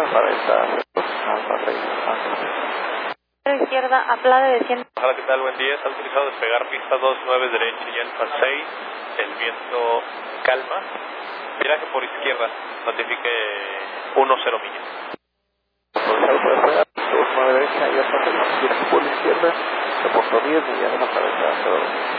para esta Alfa 6, izquierda, a Plade de 100. Hola, ¿qué tal? Buen día. Está autorizado despegar pista 29 derecha y Alfa 6. El viento calma. Viraje por izquierda. Notifique 10 millas. Autorizado para despegar, 29 derecha y Alfa 6, viraje por la izquierda, reporto 10 millas, para esta 0.